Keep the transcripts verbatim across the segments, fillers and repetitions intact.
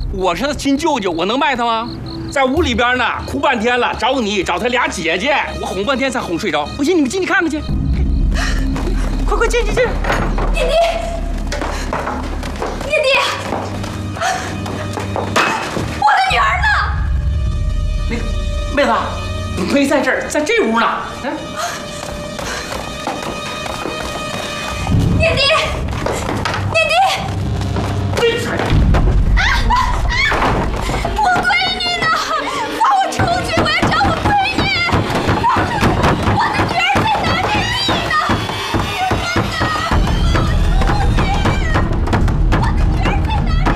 我是他亲舅舅，我能卖他吗？在屋里边呢，哭半天了，找你，找他俩姐姐，我哄半天才哄睡着。不信你们进去看看去，快快进进进！ 爹爹，爹爹，我的女儿呢？ 那个妹子，没在这儿，在这屋呢。来， 爹爹，爹爹， 闭嘴！ 我闺女呢？放我出去！我要找我闺女！我的女儿在哪里呢？我的女儿在哪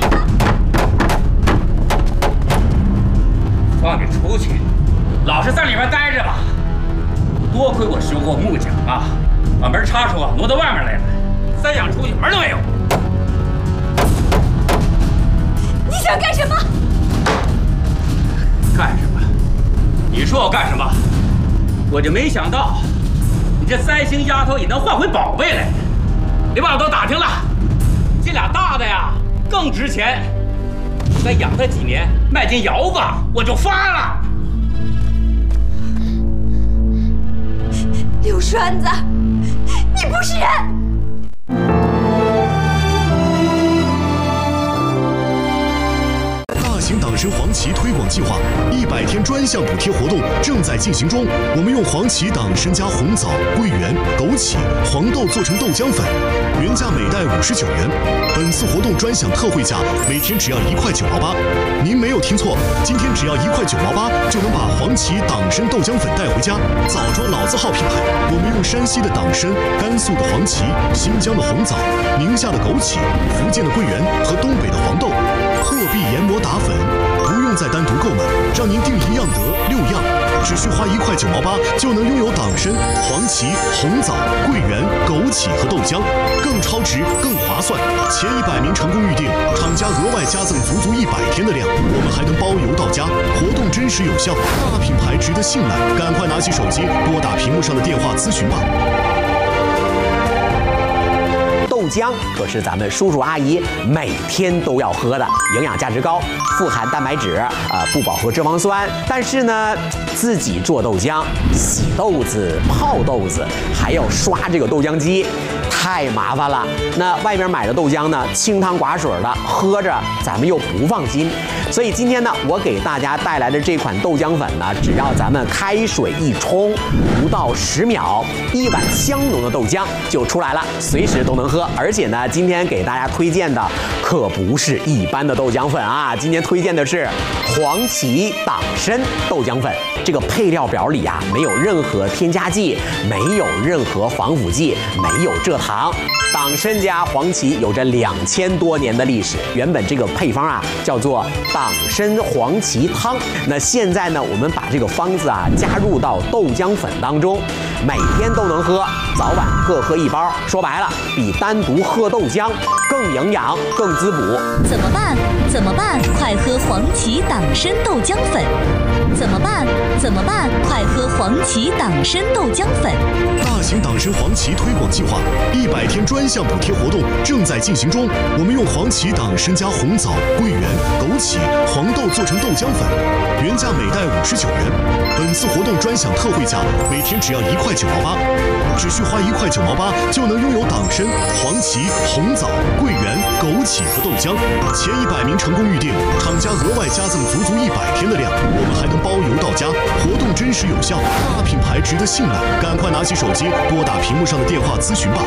里？ 放你出去，老实在里边待着吧。多亏我修过木匠啊，把门插出挪到外面来了。再想出去，门都没有。 你想干什么？ 干什么？你说我干什么？我就没想到，你这灾星丫头也能换回宝贝来。你把我都打听了，这俩大的呀更值钱。再养它几年，卖进窑子我就发了。 刘栓子，你不是人！ 大型党参黄芪推广计划一百天专项补贴活动正在进行中。我们用黄芪党参加红枣、桂圆、枸杞、黄豆做成豆浆粉，原价每袋五十九元。本次活动专享特惠价，每天只要一块九毛八。您没有听错，今天只要一块九毛八就能把黄芪党参豆浆粉带回家。枣庄老字号品牌，我们用山西的党参、甘肃的黄芪、新疆的红枣、宁夏的枸杞、福建的桂圆和东北的黄豆。 破壁研磨打粉，不用再单独购买，让您订一样得六样，只需花一块九毛八就能拥有党参、黄芪、红枣、桂圆、枸杞和豆浆，更超值、更划算。前一百名成功预订，厂家额外加赠足足一百天的量，我们还能包邮到家。活动真实有效，大品牌值得信赖，赶快拿起手机拨打屏幕上的电话咨询吧。 豆浆可是咱们叔叔阿姨每天都要喝的，营养价值高，富含蛋白质，呃，不饱和脂肪酸。但是呢，自己做豆浆，洗豆子、泡豆子，还要刷这个豆浆机，太麻烦了。那外边买的豆浆呢，清汤寡水的，喝着咱们又不放心。所以今天呢，我给大家带来的这款豆浆粉呢，只要咱们开水一冲，不到十秒，一碗香浓的豆浆就出来了，随时都能喝。 而且呢，今天给大家推荐的可不是一般的豆浆粉啊，今天推荐的是黄芪党参豆浆粉。这个配料表里啊，没有任何添加剂，没有任何防腐剂，没有蔗糖。党参加黄芪有着两千多年的历史，原本这个配方啊叫做党参黄芪汤。那现在呢，我们把这个方子啊加入到豆浆粉当中，每天都能喝，早晚各喝一包。说白了，比单独喝豆浆更营养、更滋补。 怎么办？怎么办？快喝黄芪党参豆浆粉！怎么办？怎么办？快喝黄芪党参豆浆粉！ 大型党参黄芪推广计划一百天专项补贴活动正在进行中。我们用黄芪党参加红枣、桂圆、枸杞、黄豆做成豆浆粉，原价每袋五十九元。本次活动专享特惠价，每天只要一块九毛八，只需花一块九毛八就能拥有党参、黄芪、红枣、桂圆、枸杞和豆浆。前一百名成功预订，厂家额外加赠足足一百天的量，我们还能包邮到家。活动真实有效，大品牌值得信赖，赶快拿起手机拨打屏幕上的电话咨询吧。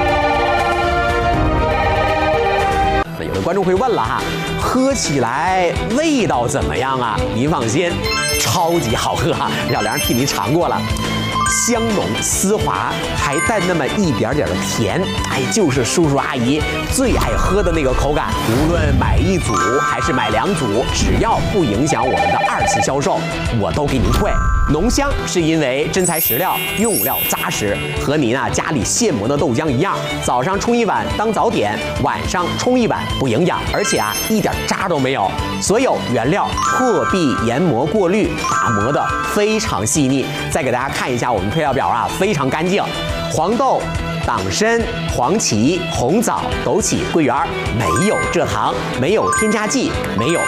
有的观众会问了哈，喝起来味道怎么样啊？您放心，超级好喝哈，小梁替您尝过了。香浓丝滑，还带那么一点点的甜，哎，就是叔叔阿姨最爱喝的那个口感。无论买一组还是买两组，只要不影响我们的二次销售，我都给您退。浓香是因为真材实料，用料扎实，和您啊家里现磨的豆浆一样，早上冲一碗当早点，晚上冲一碗不营养，而且啊一点渣都没有。所有原料破壁研磨过滤，打磨的非常细腻。再给大家看一下我们配料表啊，非常干净，黄豆、党参、黄芪、红枣、枸杞、桂圆，没有蔗糖，没有添加剂，没有